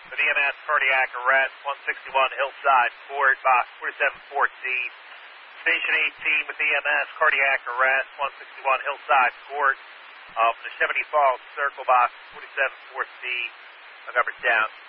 with EMS cardiac arrest, 161 Hillside Court, box 4714. Station 18 with EMS cardiac arrest, 161 Hillside Court, from the Chevy Falls Circle, box 4714. Coverage down.